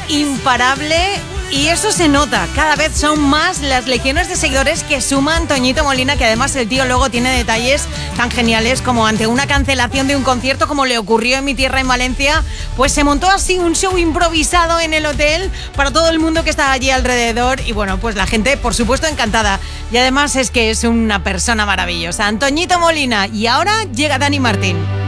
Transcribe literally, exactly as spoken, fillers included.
imparable. Y eso se nota, cada vez son más las legiones de seguidores que suma Toñito Molina, que además el tío luego tiene detalles tan geniales como ante una cancelación de un concierto como le ocurrió en mi tierra en Valencia, pues se montó así un show improvisado en el hotel para todo el mundo que estaba allí alrededor y bueno, pues la gente por supuesto encantada y además es que es una persona maravillosa. Toñito Molina y ahora llega Dani Martín.